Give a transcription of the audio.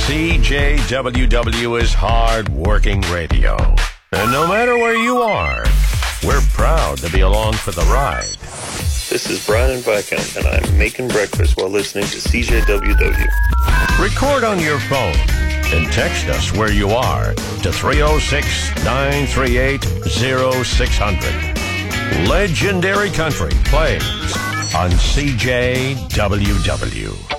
CJWW is hard-working radio. And no matter where you are, we're proud to be along for the ride. This is Brian Viscount, and I'm making breakfast while listening to CJWW. Record on your phone and text us where you are to 306-938-0600. Legendary Country plays on CJWW.